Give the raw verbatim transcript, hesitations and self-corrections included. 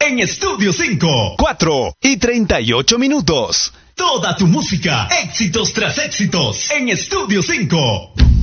en Estudio cinco. cuatro y treinta y ocho minutos. Toda tu música, éxitos tras éxitos, en Estudio cinco.